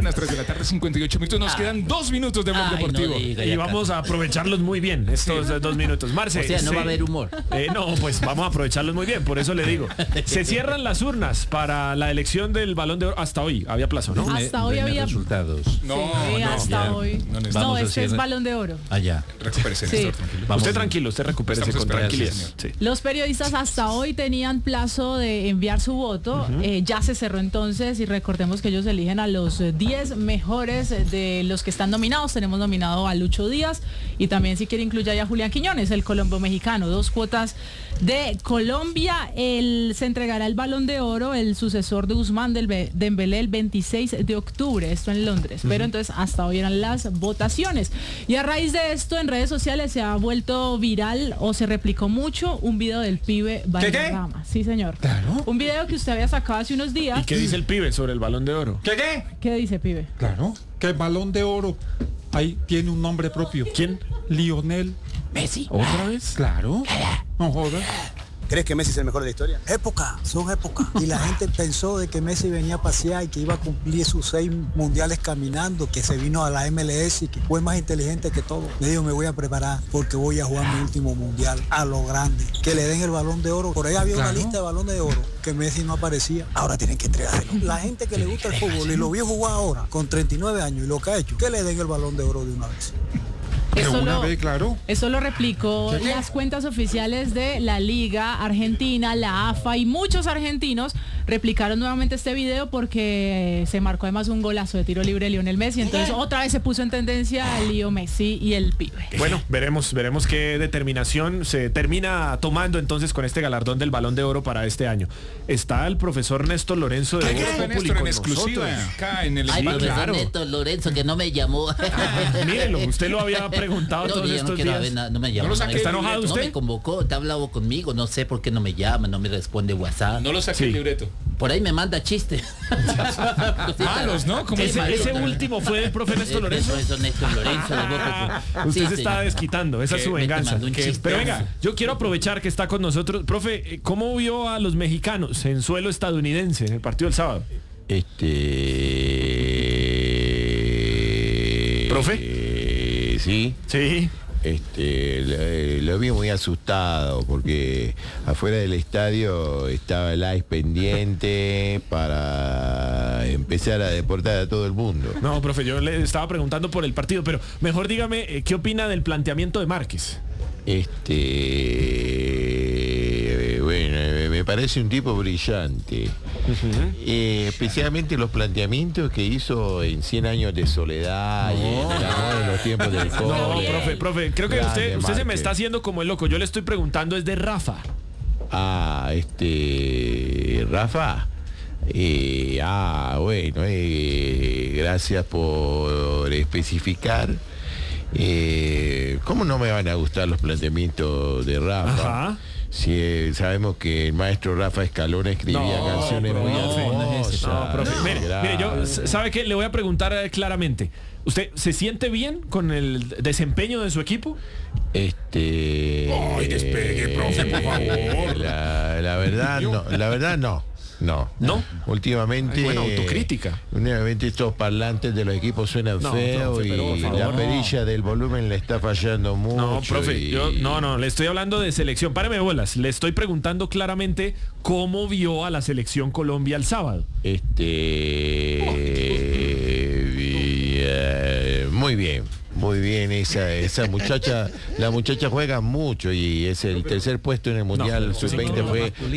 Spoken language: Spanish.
Son las 3 de la tarde, 58 minutos. Nos quedan 2 minutos de Blog Deportivo. Y vamos a aprovecharlos muy bien estos 2 minutos. Marce, o sea, no va a haber humor. No, pues vamos a aprovecharlos muy bien, por eso le digo. Se cierran las urnas para la elección del Balón de Oro hasta hoy. Había plazo, ¿no? Hasta hoy había resultados. Hasta hoy. No, este es Balón de Oro. Allá. Recupérese, Néstor, tranquilo. Usted tranquilo, usted recupérese con tranquilidad. Sí. Los periodistas hasta hoy tenían plazo de enviar su voto. Ya se cerró entonces y recordemos que ellos eligen a los 10 mejores de los que están nominados. Tenemos nominado a Lucho Díaz y también, si quiere, incluye a Julián Quiñones, el colombo mexicano. 2 cuotas de Colombia. Se entregará el Balón de Oro, el sucesor de Ousmane Dembélé, el 26 de octubre, esto en Londres. Pero entonces hasta hoy eran las votaciones. Y a raíz de esto, en redes sociales se ha vuelto viral o se replicó mucho un video del pibe Valderrama. Sí, señor. Claro. Un video que usted había sacado hace unos días. ¿Y qué dice el pibe sobre el Balón de Oro? ¿Qué dice, pibe? Claro, que el Balón de Oro ahí tiene un nombre propio. ¿Quién? Lionel Messi. ¿Otra vez? Claro. No jodas. ¿Crees que Messi es el mejor de la historia? Son épocas. Y la gente pensó de que Messi venía a pasear y que iba a cumplir sus 6 mundiales caminando, que se vino a la MLS y que fue más inteligente que todo. Le digo, me voy a preparar porque voy a jugar mi último mundial a lo grande. Que le den el Balón de Oro. Por ahí había una lista de balones de oro que Messi no aparecía. Ahora tienen que entregárselo. La gente que le gusta el fútbol y lo vio jugar ahora con 39 años y lo que ha hecho, que le den el Balón de Oro de una vez. Eso lo replicó las cuentas oficiales de la Liga Argentina, la AFA, y muchos argentinos replicaron nuevamente este video porque se marcó además un golazo de tiro libre de Lionel Messi. Entonces otra vez se puso en tendencia Leo Messi y el pibe. Bueno, veremos qué determinación se termina tomando entonces con este galardón del Balón de Oro para este año. Está el profesor Néstor Lorenzo de Voz Populi en exclusiva acá en el profesor claro. Néstor Lorenzo, que no me llamó. Mírelo, usted lo había preguntado todos estos días. No me llamó. ¿Está enojado usted? No me convocó, te ha hablado conmigo, no sé por qué no me llama, no me responde WhatsApp. No lo saqué el libreto. Por ahí me manda chistes. Malos, ¿no? Como ese último fue del profe Néstor Lorenzo. Eso Néstor Lorenzo de Voz Populi. Usted se está desquitando, esa es su venganza. Pero venga, yo quiero aprovechar que está con nosotros. Profe, ¿cómo vio a los mexicanos en suelo estadounidense en el partido del sábado? ¿Profe? Sí. Sí. Lo vi muy asustado porque afuera del estadio estaba el ICE pendiente para empezar a deportar a todo el mundo. No, profe, yo le estaba preguntando por el partido, pero mejor dígame, ¿qué opina del planteamiento de Márquez? Bueno, me parece un tipo brillante. Especialmente los planteamientos que hizo en 100 años de soledad y en los tiempos del COVID. No, profe, creo que usted se me está haciendo como el loco. Yo le estoy preguntando es de Rafa. Rafa. Bueno, gracias por especificar. ¿Cómo no me van a gustar los planteamientos de Rafa? Ajá. Si sabemos que el maestro Rafa Escalona escribía canciones muy hermosas. No, profe, mire, yo, ¿sabe qué? Le voy a preguntar claramente. ¿Usted se siente bien con el desempeño de su equipo? Despegue, profe, por favor. La verdad no. No. Últimamente. Buena autocrítica. Últimamente estos parlantes de los equipos suenan feos, profe, y la perilla del volumen le está fallando mucho. No, profe, yo le estoy hablando de selección. Páreme bolas. Le estoy preguntando claramente cómo vio a la selección Colombia el sábado. Muy bien, esa muchacha, la muchacha juega mucho y es el tercer puesto en el Mundial Sub-20 fue